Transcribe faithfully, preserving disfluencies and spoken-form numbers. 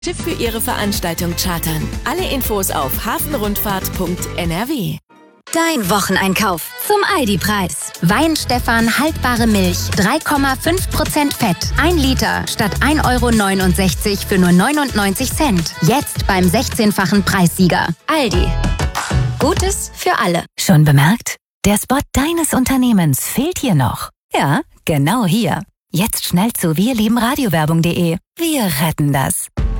für Ihre Veranstaltung chartern. Alle Infos auf hafenrundfahrt punkt n r w. Dein Wocheneinkauf zum Aldi-Preis. Weinstefan haltbare Milch, drei Komma fünf Prozent Fett. ein Liter statt ein Euro neunundsechzig für nur neunundneunzig Cent. Jetzt beim sechzehnfachen Preissieger. Aldi. Gutes für alle. Schon bemerkt? Der Spot deines Unternehmens fehlt hier noch. Ja, genau hier. Jetzt schnell zu wirliebenradiowerbung punkt de. Wir retten das.